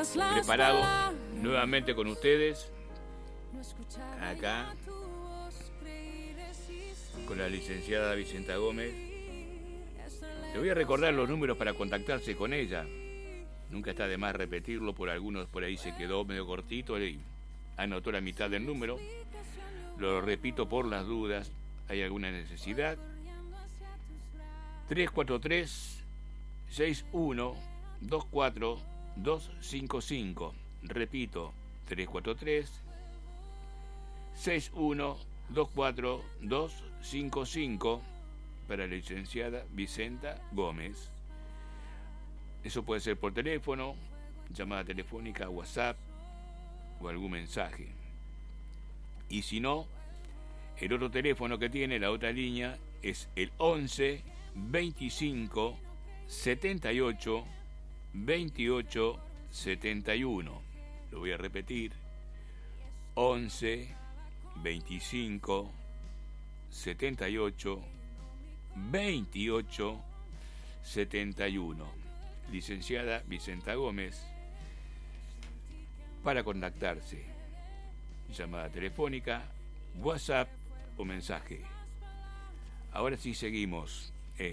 preparado nuevamente con ustedes, acá, con la licenciada Vicenta Gómez. Te voy a recordar los números para contactarse con ella. Nunca está de más repetirlo, por algunos por ahí se quedó medio cortito y anotó la mitad del número. Lo repito por las dudas, hay alguna necesidad. 343-6124-255. Repito, 343-6124-255 para la licenciada Vicenta Gómez. Eso puede ser por teléfono, llamada telefónica, WhatsApp o algún mensaje. Y si no, el otro teléfono que tiene, la otra línea, es el 11 25 78 28 71. Lo voy a repetir. 11 25 78 28 71. Licenciada Vicenta Gómez, para contactarse. Llamada telefónica, WhatsApp o mensaje. Ahora sí seguimos.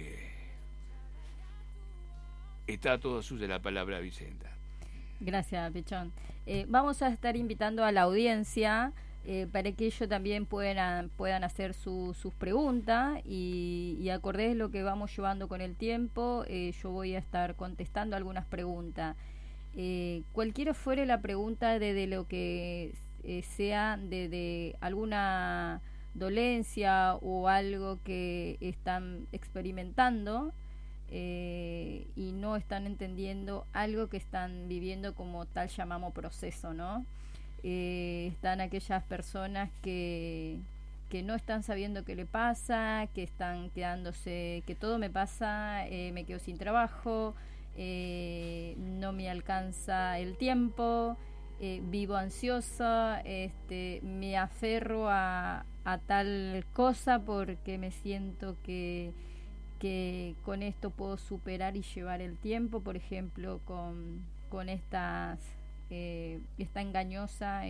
Está todo suyo la palabra, Vicenta. Gracias, Pichón. Vamos a estar invitando a la audiencia para que ellos también puedan hacer sus preguntas y acordé de lo que vamos llevando con el tiempo. Yo voy a estar contestando algunas preguntas. Cualquiera fuere la pregunta de lo que sea de alguna dolencia o algo que están experimentando y no están entendiendo algo que están viviendo como tal llamamos proceso, ¿no? Están aquellas personas que no están sabiendo qué le pasa, que están quedándose, que todo me pasa, me quedo sin trabajo, no me alcanza el tiempo, vivo ansiosa, me aferro a tal cosa porque me siento que con esto puedo superar y llevar el tiempo, por ejemplo, con esta engañosa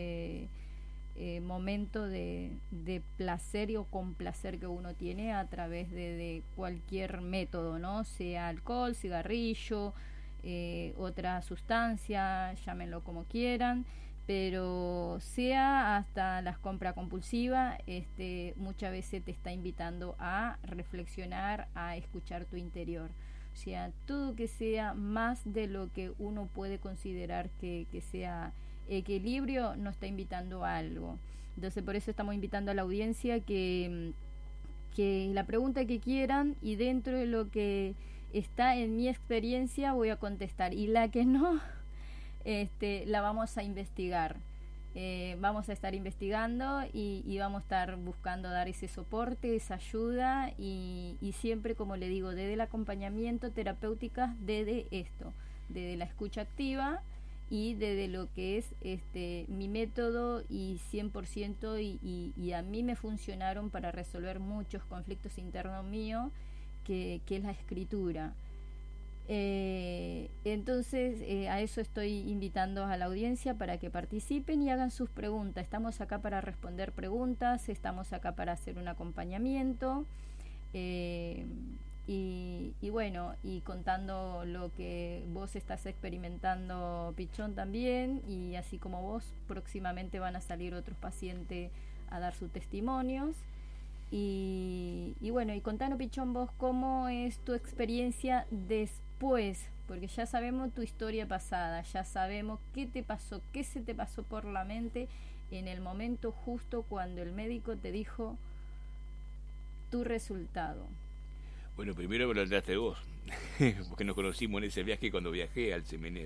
momento de placer o complacer que uno tiene a través de cualquier método, ¿no? Sea alcohol, cigarrillo, otra sustancia, llámenlo como quieran, pero sea hasta las compras compulsivas, muchas veces te está invitando a reflexionar, a escuchar tu interior. O sea, todo que sea más de lo que uno puede considerar que sea equilibrio, nos está invitando a algo. Entonces, por eso estamos invitando a la audiencia que la pregunta que quieran, y dentro de lo que está en mi experiencia voy a contestar, y la que no, la vamos a investigar. Vamos a estar investigando y vamos a estar buscando dar ese soporte, esa ayuda y siempre, como le digo, desde el acompañamiento terapéutica, desde esto, desde la escucha activa y desde lo que es mi método y 100% y a mí me funcionaron para resolver muchos conflictos internos míos, que es la escritura. Entonces a eso estoy invitando a la audiencia para que participen y hagan sus preguntas. Estamos acá para responder preguntas, estamos acá para hacer un acompañamiento y bueno, y contando lo que vos estás experimentando, Pichón, también, y así como vos, próximamente van a salir otros pacientes a dar sus testimonios. Y bueno, y contanos, Pichón, vos cómo es tu experiencia después, porque ya sabemos tu historia pasada, ya sabemos qué te pasó, qué se te pasó por la mente en el momento justo cuando el médico te dijo tu resultado. Bueno, primero me lo hablaste vos, porque nos conocimos en ese viaje cuando viajé al Semener.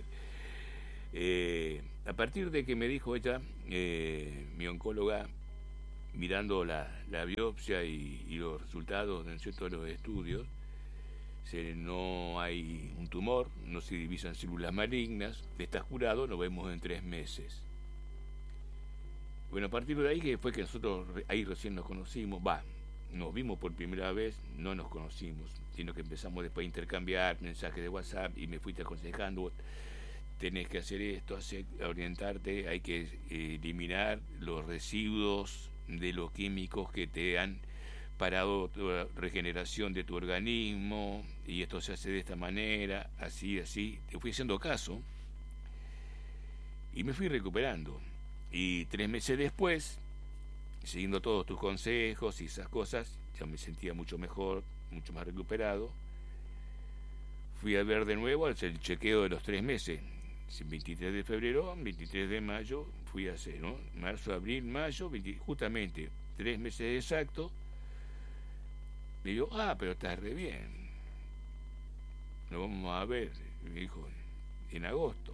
A partir de que me dijo ella, mi oncóloga, mirando la biopsia y los resultados de ciertos de los estudios, no hay un tumor, no se divisan células malignas, estás curado, nos vemos en 3 meses. Bueno, a partir de ahí que fue que nosotros ahí recién nos conocimos, nos vimos por primera vez, no nos conocimos, sino que empezamos después a intercambiar mensajes de WhatsApp y me fuiste aconsejando. tenés que hacer esto, orientarte, hay que eliminar los residuos de los químicos que te han parado la regeneración de tu organismo, y esto se hace de esta manera, así, te fui haciendo caso y me fui recuperando, y 3 meses después, siguiendo todos tus consejos y esas cosas, ya me sentía mucho mejor, mucho más recuperado. Fui a ver de nuevo el chequeo de los 3 meses, 23 de febrero, 23 de mayo, fui a hacer, ¿no? Marzo, abril, mayo, justamente 3 meses exactos. Le digo, pero estás re bien. Lo vamos a ver, me dijo, en agosto.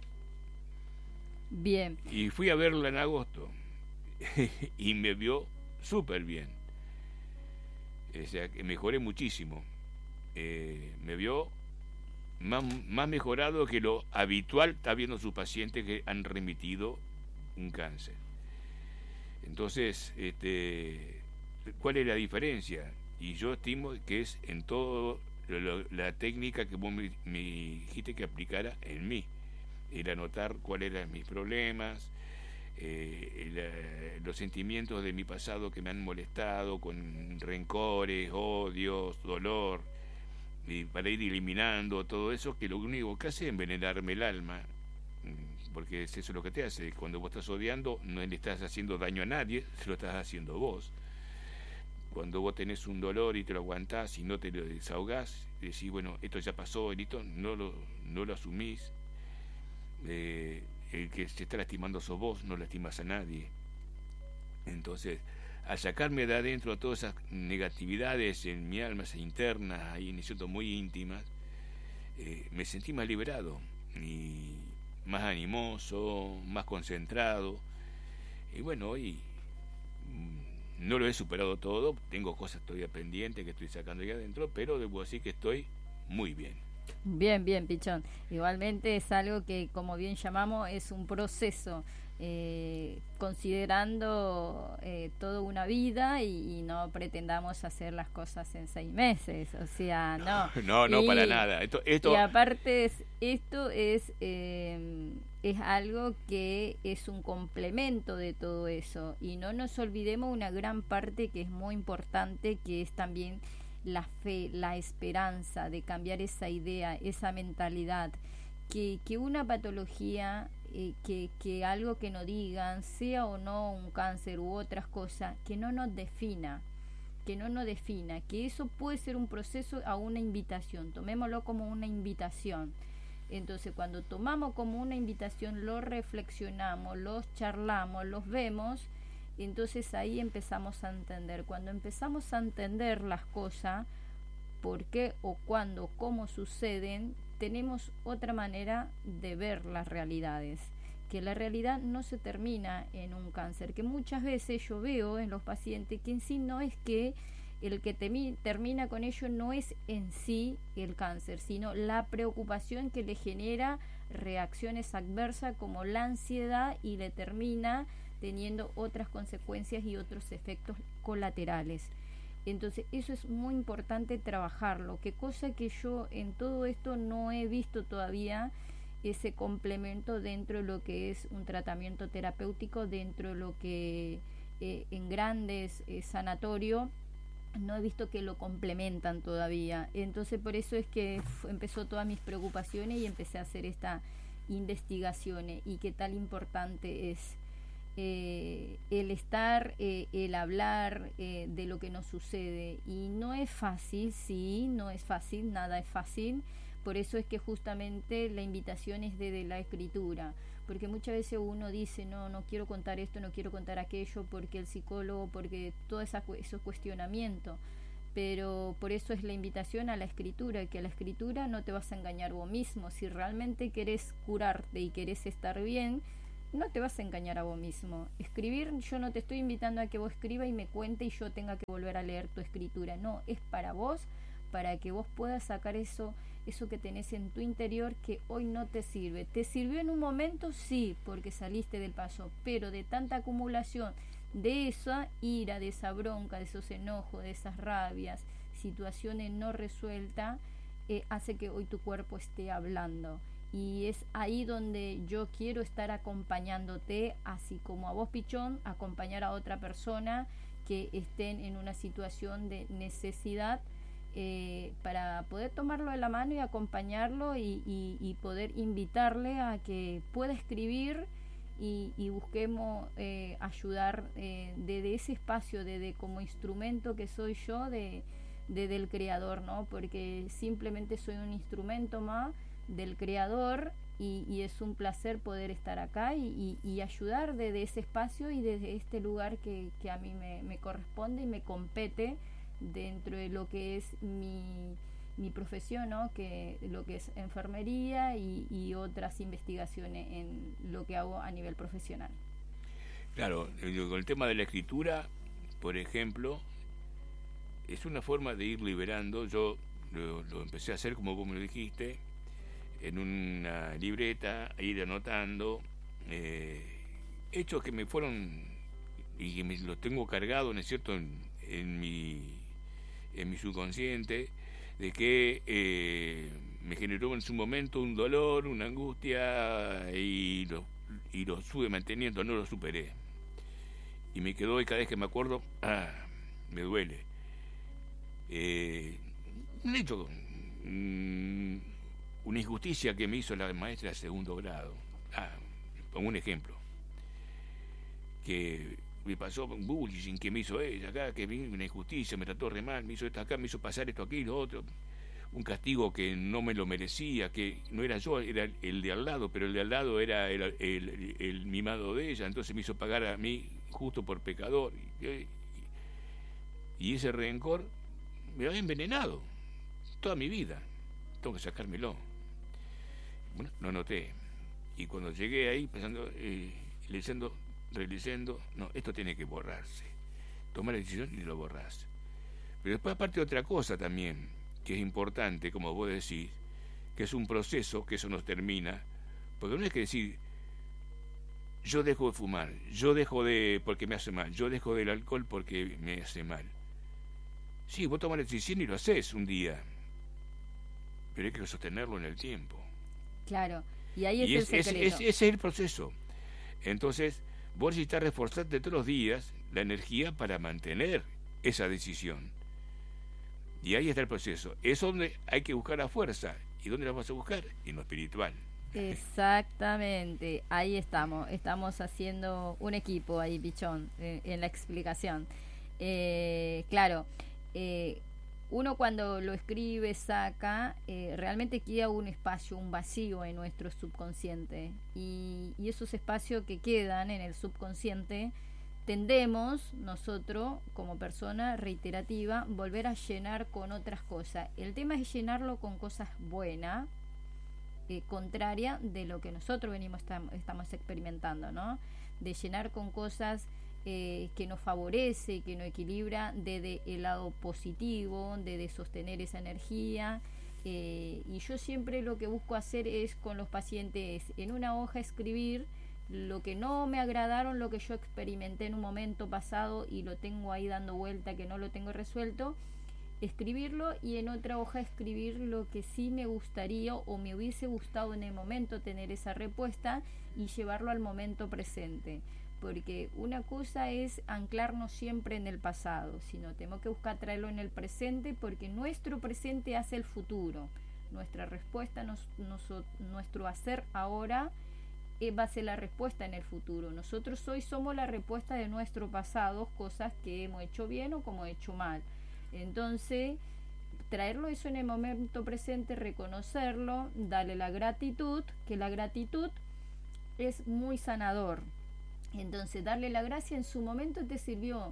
Bien. Y fui a verla en agosto y me vio súper bien. O sea, que mejoré muchísimo. Me vio más mejorado que lo habitual está viendo sus pacientes que han remitido un cáncer. Entonces, ¿cuál es la diferencia? Y yo estimo que es en todo la técnica que vos me dijiste que aplicara en mí. El anotar cuáles eran mis problemas, los sentimientos de mi pasado que me han molestado, con rencores, odios, dolor, y para ir eliminando todo eso, que lo único que hace es envenenarme el alma, porque es eso lo que te hace. Cuando vos estás odiando, no le estás haciendo daño a nadie, se lo estás haciendo vos. Cuando vos tenés un dolor y te lo aguantás y no te lo desahogás, decís, bueno, esto ya pasó, listo, no lo asumís. El que se está lastimando sos vos, no lastimas a nadie. Entonces, al sacarme de adentro todas esas negatividades en mi alma, esas internas, ahí en siento muy íntimas, me sentí más liberado y más animoso, más concentrado. Y bueno, hoy no lo he superado todo, tengo cosas todavía pendientes que estoy sacando ahí adentro, pero debo decir que estoy muy bien. Bien, Pichón. Igualmente es algo que, como bien llamamos, es un proceso, considerando toda una vida, y no pretendamos hacer las cosas en 6 meses, o sea, no. No, para nada. Esto... Y aparte esto es algo que es un complemento de todo eso, y no nos olvidemos una gran parte que es muy importante, que es también la fe, la esperanza de cambiar esa idea, esa mentalidad, que una patología, que algo que nos digan, sea o no un cáncer u otras cosas, que no nos defina, que eso puede ser un proceso a una invitación, tomémoslo como una invitación. Entonces, cuando tomamos como una invitación, lo reflexionamos, los charlamos, los vemos, entonces ahí empezamos a entender. Cuando empezamos a entender las cosas, por qué o cuándo, cómo suceden, tenemos otra manera de ver las realidades, que la realidad no se termina en un cáncer, que muchas veces yo veo en los pacientes que en sí no es que el que termina con ello no es en sí el cáncer, sino la preocupación que le genera reacciones adversas como la ansiedad, y le termina teniendo otras consecuencias y otros efectos colaterales. Entonces eso es muy importante trabajarlo, que cosa que yo en todo esto no he visto todavía, ese complemento dentro de lo que es un tratamiento terapéutico, dentro de lo que en grandes sanatorios no he visto que lo complementan todavía. Entonces por eso es que empezó todas mis preocupaciones y empecé a hacer estas investigaciones, y qué tal importante es el estar, el hablar de lo que nos sucede. Y no es fácil, no es fácil, nada es fácil. Por eso es que justamente la invitación es desde la escritura, porque muchas veces uno dice, no quiero contar esto, no quiero contar aquello, porque el psicólogo, porque todos esos cuestionamientos. Pero por eso es la invitación a la escritura, que a la escritura no te vas a engañar vos mismo. Si realmente querés curarte y querés estar bien, no te vas a engañar a vos mismo. Escribir, yo no te estoy invitando a que vos escribas y me cuente y yo tenga que volver a leer tu escritura. No, es para vos, para que vos puedas sacar eso que tenés en tu interior, que hoy no te sirve. ¿Te sirvió en un momento? Sí, porque saliste del paso, pero de tanta acumulación de esa ira, de esa bronca, de esos enojos, de esas rabias, situaciones no resueltas, hace que hoy tu cuerpo esté hablando. y es ahí donde yo quiero estar acompañándote, así como a vos, Pichón, acompañar a otra persona que estén en una situación de necesidad, para poder tomarlo de la mano y acompañarlo y poder invitarle a que pueda escribir y busquemos ayudar desde ese espacio, desde como instrumento que soy yo del creador, ¿no? Porque simplemente soy un instrumento más del creador y es un placer poder estar acá y ayudar desde ese espacio y desde este lugar que a mí me corresponde y me compete dentro de lo que es mi profesión, ¿no? Que lo que es enfermería y otras investigaciones en lo que hago a nivel profesional. Claro, con el tema de la escritura, por ejemplo, es una forma de ir liberando. Yo lo empecé a hacer, como vos me lo dijiste, en una libreta, ir anotando hechos que me fueron y que me los tengo cargado, ¿no es cierto?, en mi subconsciente, de que me generó en su momento un dolor, una angustia, y lo sube manteniendo, no lo superé. Y me quedó, y cada vez que me acuerdo, me duele. Un hecho, una injusticia que me hizo la maestra de segundo grado. Pongo un ejemplo. Que me pasó un bullying que me hizo ella acá, que vino una injusticia, me trató re mal, me hizo esto acá, me hizo pasar esto aquí, lo otro. Un castigo que no me lo merecía, que no era yo, era el de al lado, pero el de al lado era el mimado de ella, entonces me hizo pagar a mí justo por pecador. Y ese rencor me había envenenado toda mi vida. Tengo que sacármelo. Bueno, lo noté. Y cuando llegué ahí, pensando, leyendo, releyendo, no, esto tiene que borrarse. Tomar la decisión y lo borrás. Pero después aparte otra cosa también, que es importante, como vos decís, que es un proceso, que eso nos termina, porque no es que decir, yo dejo de fumar, yo dejo de, porque me hace mal, yo dejo del alcohol porque me hace mal. Sí, vos tomás la decisión y lo haces un día, pero hay que sostenerlo en el tiempo. Claro, y ahí es el secreto. Ese es el proceso. Entonces, vos necesitas reforzarte todos los días la energía para mantener esa decisión. Y ahí está el proceso. Es donde hay que buscar la fuerza. ¿Y dónde la vas a buscar? En lo espiritual. Exactamente, ahí estamos haciendo un equipo ahí, Pichón, en la explicación. Claro, uno cuando lo escribe, saca, realmente queda un espacio, un vacío en nuestro subconsciente, y esos espacios que quedan en el subconsciente tendemos nosotros como persona reiterativa volver a llenar con otras cosas. El tema es llenarlo con cosas buenas, contraria de lo que nosotros estamos experimentando, ¿no? De llenar con cosas que nos favorece, que nos equilibra desde el lado positivo, de sostener esa energía. Y yo siempre lo que busco hacer es con los pacientes en una hoja escribir lo que no me agradaron, lo que yo experimenté en un momento pasado y lo tengo ahí dando vuelta, que no lo tengo resuelto, escribirlo, y en otra hoja escribir lo que sí me gustaría o me hubiese gustado en el momento tener esa respuesta y llevarlo al momento presente. Porque una cosa es anclarnos siempre en el pasado, sino tenemos que buscar traerlo en el presente, porque nuestro presente hace el futuro. Nuestra respuesta, nuestro hacer ahora va a ser la respuesta en el futuro. Nosotros hoy somos la respuesta de nuestro pasado, cosas que hemos hecho bien o como hecho mal. Entonces, traerlo eso en el momento presente, reconocerlo, darle la gratitud, que la gratitud es muy sanador. Entonces, darle la gracia en su momento te sirvió.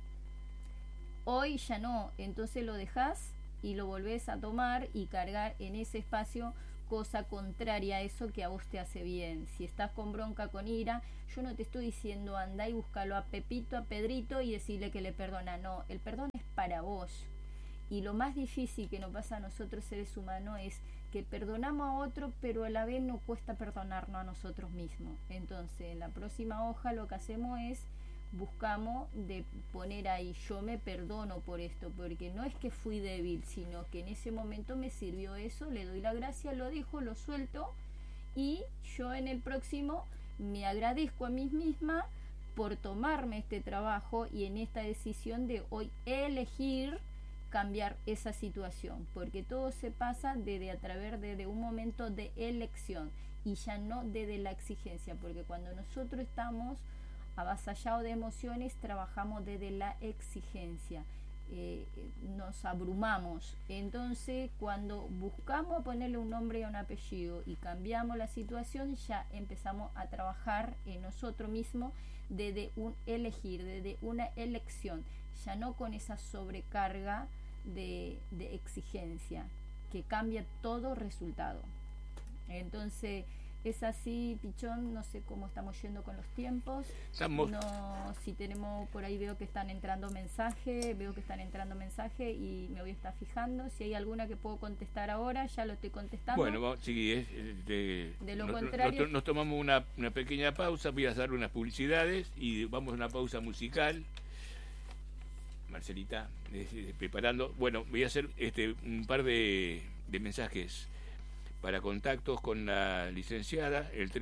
Hoy ya no, entonces lo dejás y lo volvés a tomar y cargar en ese espacio cosa contraria a eso que a vos te hace bien. Si estás con bronca, con ira, yo no te estoy diciendo anda y búscalo a Pepito, a Pedrito y decirle que le perdona. No, el perdón es para vos. Y lo más difícil que nos pasa a nosotros seres humanos es que perdonamos a otro, pero a la vez nos cuesta perdonarnos a nosotros mismos. Entonces, en la próxima hoja lo que hacemos es buscamos de poner ahí, yo me perdono por esto, porque no es que fui débil, sino que en ese momento me sirvió eso, le doy la gracia, lo dejo, lo suelto, y yo en el próximo me agradezco a mí misma por tomarme este trabajo y en esta decisión de hoy elegir cambiar esa situación, porque todo se pasa a través de un momento de elección y ya no desde la exigencia, porque cuando nosotros estamos avasallados de emociones trabajamos desde la exigencia, nos abrumamos. Entonces cuando buscamos ponerle un nombre y un apellido y cambiamos la situación, ya empezamos a trabajar en nosotros mismos desde un elegir, desde una elección, ya no con esa sobrecarga de exigencia que cambia todo resultado. Entonces es así, Pichón. No sé cómo estamos yendo con los tiempos. No, si tenemos por ahí, veo que están entrando mensajes y me voy a estar fijando. Si hay alguna que puedo contestar ahora, ya lo estoy contestando. Bueno, sí, de lo contrario, nos tomamos una pequeña pausa. Voy a hacer unas publicidades y vamos a una pausa musical. Marcelita, preparando. Bueno, voy a hacer un par de mensajes para contactos con la licenciada, el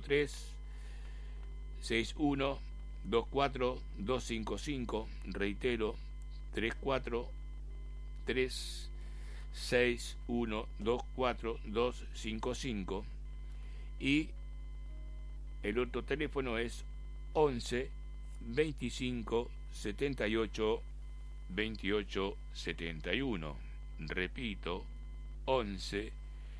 343-6124-255, reitero, 343-6124-255, y el otro teléfono es 11 25 78 28 71. Repito, 11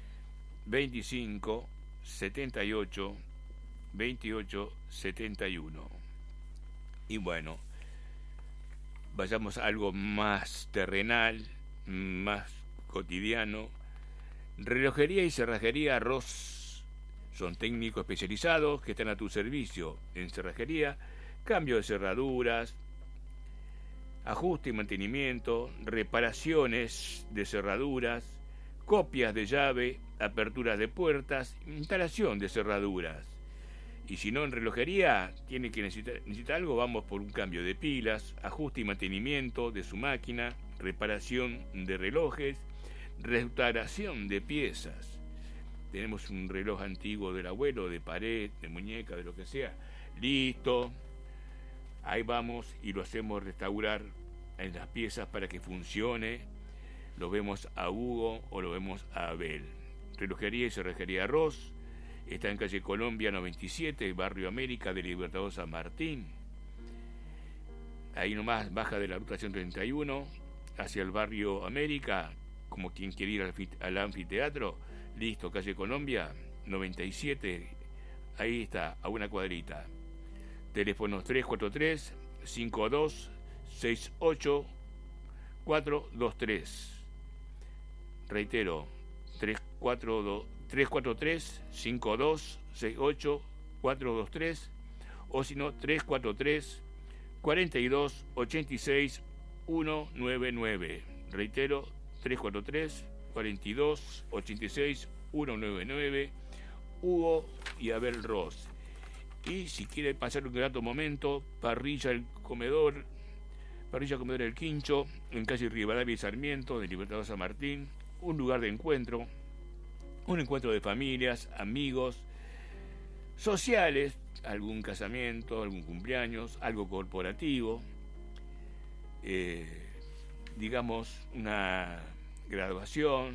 25 78 28 71. Y bueno, vayamos a algo más terrenal, más cotidiano. Relojería y cerrajería Ross son técnicos especializados que están a tu servicio en cerrajería, cambio de cerraduras, ajuste y mantenimiento, reparaciones de cerraduras, copias de llave, aperturas de puertas, instalación de cerraduras. Y si no, en relojería tiene que necesita algo, vamos por un cambio de pilas, ajuste y mantenimiento de su máquina, reparación de relojes, restauración de piezas. Tenemos un reloj antiguo del abuelo, de pared, de muñeca, de lo que sea, listo. Ahí vamos y lo hacemos restaurar en las piezas para que funcione. Lo vemos a Hugo o lo vemos a Abel. Relojería y cerrajería Ross está en calle Colombia 97, barrio América de Libertador San Martín. Ahí nomás baja de la ruta 131 hacia el barrio América, como quien quiere ir al anfiteatro. Listo, calle Colombia 97, ahí está, a una cuadrita. Teléfonos 343-5268-423. Reitero, 343-5268-423, o si no, 343-4286-199. Reitero, 343-4286-199. Hugo y Abel Ross. Y si quiere pasar un grato momento, Parrilla Comedor El Quincho, en calle Rivadavia y Sarmiento, de Libertador San Martín, un lugar de encuentro, un encuentro de familias, amigos, sociales, algún casamiento, algún cumpleaños, algo corporativo, digamos una graduación,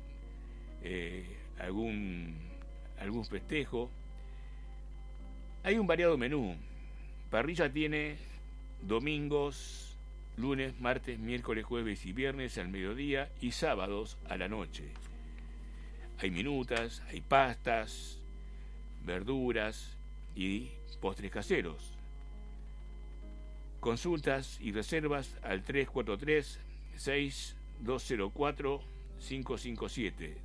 algún festejo. Hay un variado menú. Parrilla tiene domingos, lunes, martes, miércoles, jueves y viernes al mediodía y sábados a la noche. Hay minutas, hay pastas, verduras y postres caseros. Consultas y reservas al 343-6204-557.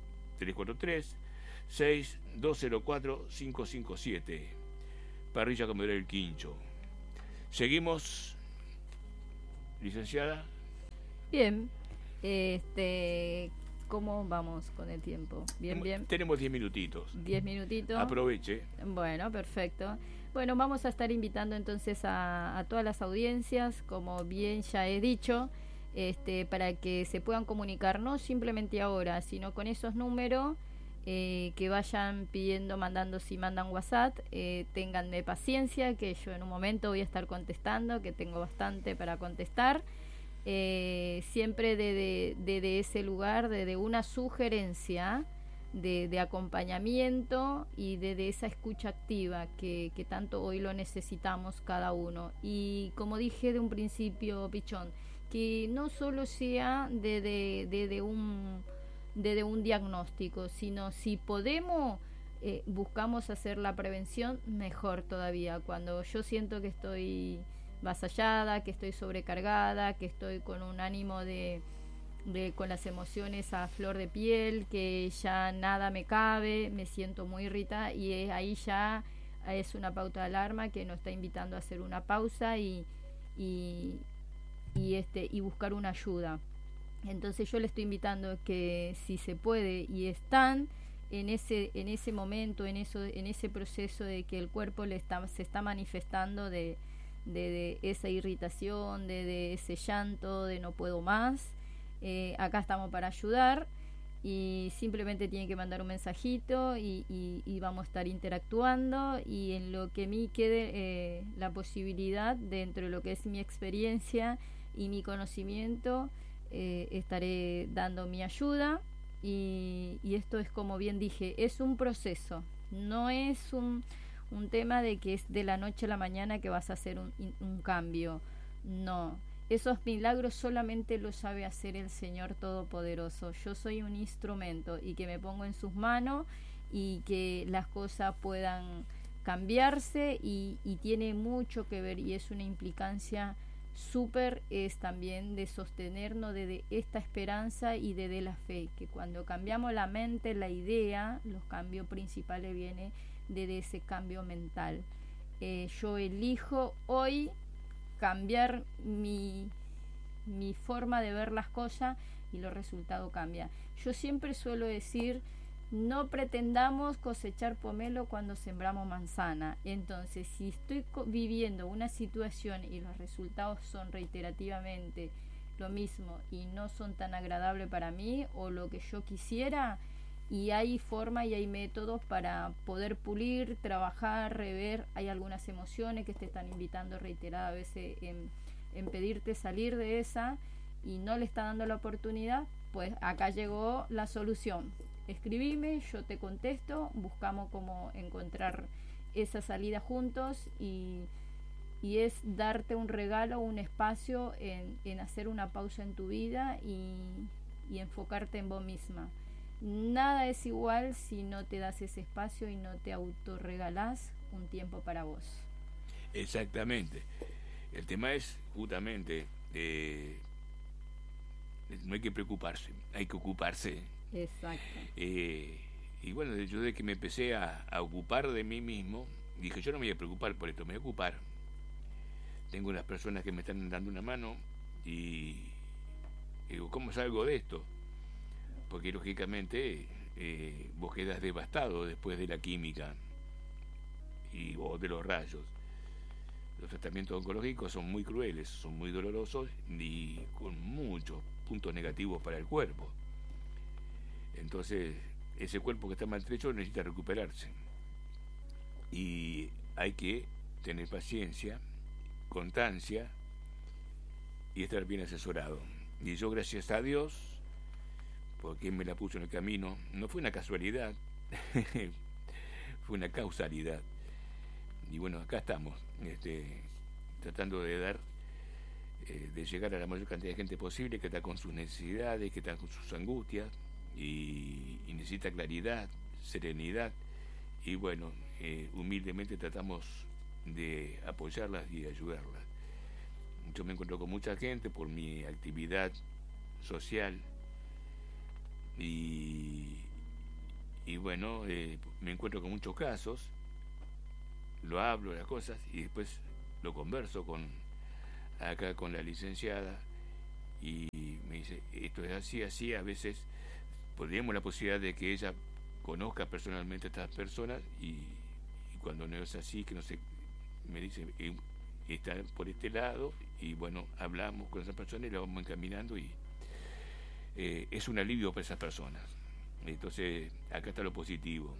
343-6204-557. Parrilla Comedor El Quincho. Seguimos, licenciada. Bien, ¿cómo vamos con el tiempo? Bien. Tenemos 10 minutitos. 10 minutitos. Aproveche. Bueno, perfecto. Bueno, vamos a estar invitando entonces a todas las audiencias, como bien ya he dicho, para que se puedan comunicar, no simplemente ahora, sino con esos números que vayan pidiendo, mandando, si mandan WhatsApp, ténganme paciencia, que yo en un momento voy a estar contestando, que tengo bastante para contestar. Siempre de ese lugar, de una sugerencia de acompañamiento y de esa escucha activa que tanto hoy lo necesitamos cada uno. Y como dije de un principio, Pichón, que no solo sea de un diagnóstico, sino si podemos, buscamos hacer la prevención, mejor todavía. Cuando yo siento que estoy vasallada, que estoy sobrecargada, que estoy con un ánimo con las emociones a flor de piel, que ya nada me cabe, me siento muy irritada, y ahí ya es una pauta de alarma que nos está invitando a hacer una pausa y buscar una ayuda. Entonces yo le estoy invitando que si se puede y están en ese momento, en ese proceso de que el cuerpo se está manifestando de esa irritación, de ese llanto, de no puedo más, acá estamos para ayudar, y simplemente tienen que mandar un mensajito y vamos a estar interactuando, y en lo que a mí quede la posibilidad, dentro de lo que es mi experiencia y mi conocimiento, estaré dando mi ayuda. Y esto es, como bien dije, es un proceso, no es un tema de que es de la noche a la mañana que vas a hacer un cambio. No, esos milagros solamente los sabe hacer el Señor Todopoderoso. Yo soy un instrumento, y que me pongo en sus manos y que las cosas puedan cambiarse, y tiene mucho que ver, y es una implicancia súper, es también de sostenernos de esta esperanza y de la fe, que cuando cambiamos la mente, la idea, los cambios principales vienen de ese cambio mental. Yo elijo hoy cambiar mi forma de ver las cosas, y los resultados cambian. Yo siempre suelo decir, no pretendamos cosechar pomelo cuando sembramos manzana. Entonces, si estoy viviendo una situación y los resultados son reiterativamente lo mismo y no son tan agradables para mí o lo que yo quisiera, y hay forma y hay métodos para poder pulir, trabajar, rever. Hay algunas emociones que te están invitando reiteradas veces en pedirte salir de esa, y no le está dando la oportunidad. Pues acá llegó la solución. Escribime, yo te contesto, buscamos cómo encontrar esa salida juntos, y es darte un regalo, un espacio en hacer una pausa en tu vida y enfocarte en vos misma. Nada es igual si no te das ese espacio y no te autorregalás un tiempo para vos. Exactamente. El tema es justamente, no hay que preocuparse, hay que ocuparse. Exacto. Y bueno, yo desde que me empecé a ocupar de mí mismo, dije, yo no me voy a preocupar por esto, me voy a ocupar. Tengo unas personas que me están dando una mano, y digo, ¿cómo salgo de esto? Porque lógicamente vos quedás devastado después de la química o de los rayos. Los tratamientos oncológicos son muy crueles, son muy dolorosos y con muchos puntos negativos para el cuerpo. Entonces, ese cuerpo que está maltrecho necesita recuperarse. Y hay que tener paciencia, constancia y estar bien asesorado. Y yo, gracias a Dios, porque Él me la puso en el camino, no fue una casualidad, fue una causalidad. Y bueno, acá estamos, tratando de dar, de llegar a la mayor cantidad de gente posible, que está con sus necesidades, que está con sus angustias, y necesita claridad, serenidad, y bueno, humildemente tratamos de apoyarlas y de ayudarlas. Yo me encuentro con mucha gente por mi actividad social, y bueno, me encuentro con muchos casos, lo hablo, las cosas, y después lo converso acá con la licenciada, y me dice, esto es así, así. A veces podríamos la posibilidad de que ella conozca personalmente a estas personas, y cuando no es así, que no sé, me dice, está por este lado, y bueno, hablamos con esa persona y la vamos encaminando, y es un alivio para esas personas. Entonces, acá está lo positivo.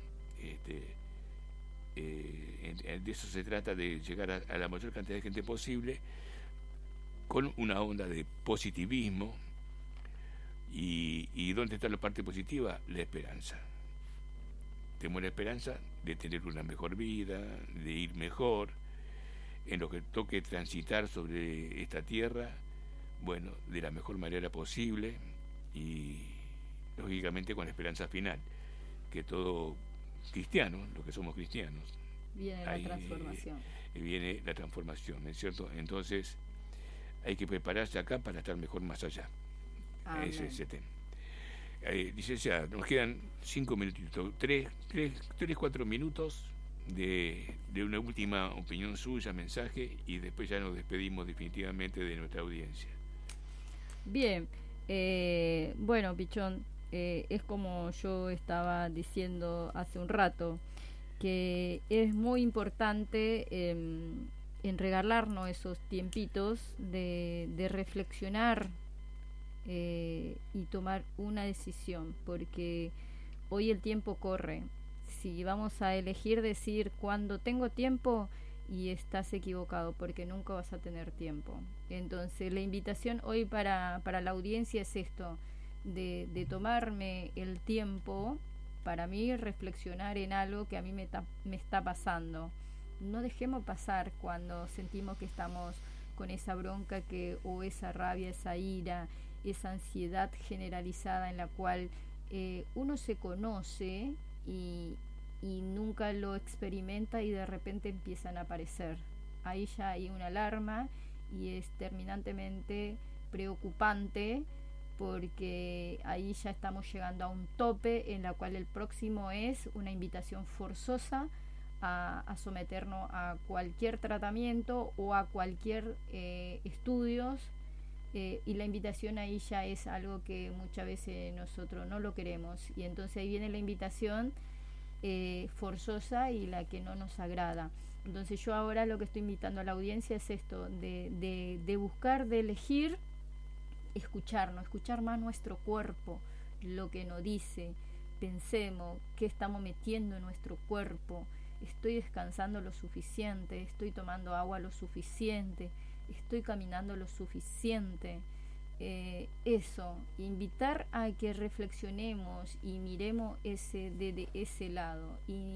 De eso se trata, de llegar a la mayor cantidad de gente posible con una onda de positivismo. ¿Y dónde está la parte positiva? La esperanza. Tenemos la esperanza de tener una mejor vida, de ir mejor, en lo que toque transitar sobre esta tierra, bueno, de la mejor manera posible y lógicamente con la esperanza final, que todo cristiano, los que somos cristianos, viene la transformación. Viene la transformación, ¿es cierto? Entonces hay que prepararse acá para estar mejor más allá. Ese es el tema. Licenciada, nos quedan 5 minutitos, 4 minutos de una última opinión suya, mensaje, y después ya nos despedimos definitivamente de nuestra audiencia. Bien, bueno, Pichón, es como yo estaba diciendo hace un rato, que es muy importante en regalarnos esos tiempitos de reflexionar y tomar una decisión, porque hoy el tiempo corre. Si vamos a elegir decir cuando tengo tiempo, y estás equivocado, porque nunca vas a tener tiempo. Entonces la invitación hoy para la audiencia es esto, de tomarme el tiempo para mí reflexionar en algo que a mí me está pasando. No dejemos pasar cuando sentimos que estamos con esa bronca o esa rabia, esa ira, esa ansiedad generalizada en la cual uno se conoce y nunca lo experimenta y de repente empiezan a aparecer. Ahí ya hay una alarma y es terminantemente preocupante, porque ahí ya estamos llegando a un tope en la cual el próximo es una invitación forzosa a someternos a cualquier tratamiento o a cualquier estudios, y la invitación ahí ya es algo que muchas veces nosotros no lo queremos, y entonces ahí viene la invitación forzosa y la que no nos agrada. Entonces yo ahora lo que estoy invitando a la audiencia es esto, de buscar, de elegir escuchar más nuestro cuerpo, lo que nos dice. Pensemos qué estamos metiendo en nuestro cuerpo. Estoy descansando lo suficiente, estoy tomando agua lo suficiente, estoy caminando lo suficiente. Eso, invitar a que reflexionemos y miremos de ese lado,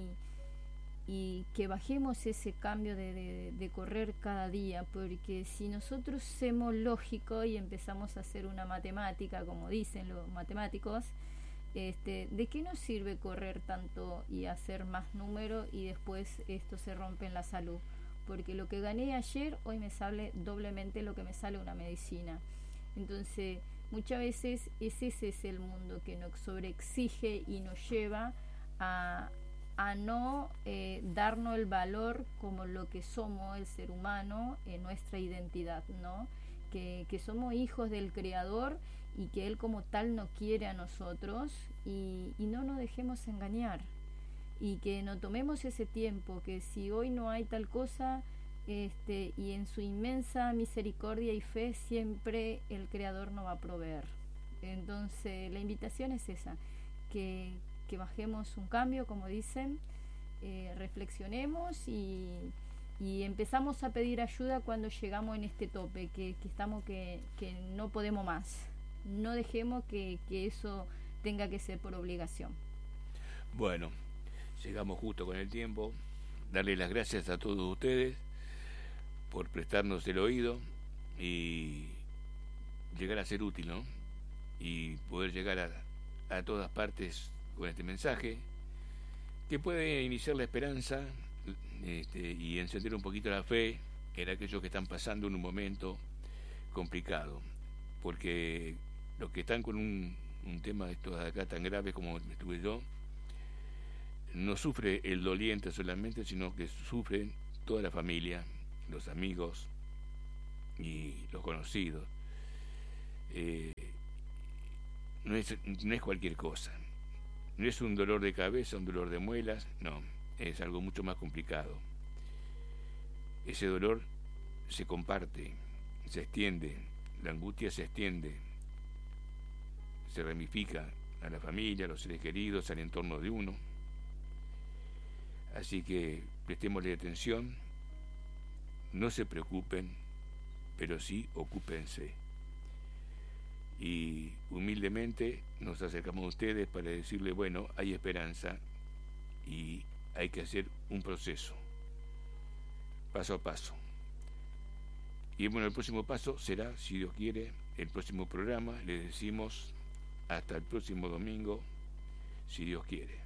y que bajemos ese cambio de correr cada día, porque si nosotros somos lógicos y empezamos a hacer una matemática, como dicen los matemáticos, ¿de qué nos sirve correr tanto y hacer más número y después esto se rompe en la salud? Porque lo que gané ayer, hoy me sale doblemente lo que me sale una medicina. Entonces, muchas veces ese es el mundo que nos sobreexige y nos lleva a no darnos el valor como lo que somos, el ser humano, en nuestra identidad, ¿no? Que somos hijos del Creador y que Él como tal nos quiere a nosotros, y no nos dejemos engañar, y que no tomemos ese tiempo, que si hoy no hay tal cosa, y en su inmensa misericordia y fe siempre el Creador nos va a proveer. Entonces la invitación es esa, que bajemos un cambio, como dicen, reflexionemos y empezamos a pedir ayuda cuando llegamos en este tope, que estamos que no podemos más. No dejemos que eso tenga que ser por obligación. Bueno, llegamos justo con el tiempo. Darle las gracias a todos ustedes por prestarnos el oído y llegar a ser útil, ¿no? Y poder llegar a todas partes con este mensaje, que puede iniciar la esperanza y encender un poquito la fe en aquellos que están pasando en un momento complicado, porque los que están con un tema de estos de acá tan grave como estuve yo, no sufre el doliente solamente, sino que sufren toda la familia, los amigos y los conocidos. No es cualquier cosa. No es un dolor de cabeza, un dolor de muelas, no, es algo mucho más complicado. Ese dolor se comparte, se extiende, la angustia se extiende, se ramifica a la familia, a los seres queridos, al entorno de uno. Así que prestémosle atención, no se preocupen, pero sí ocúpense. Y humildemente nos acercamos a ustedes para decirle, bueno, hay esperanza y hay que hacer un proceso, paso a paso. Y bueno, el próximo paso será, si Dios quiere, el próximo programa. Les decimos hasta el próximo domingo, si Dios quiere.